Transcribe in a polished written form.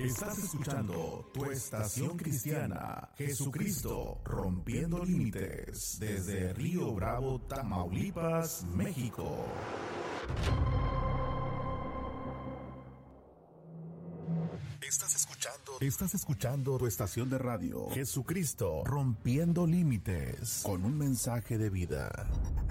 Estás escuchando tu estación cristiana, Jesucristo Rompiendo Límites, desde Río Bravo, Tamaulipas, México. Estás escuchando tu estación de radio, Jesucristo Rompiendo Límites, con un mensaje de vida.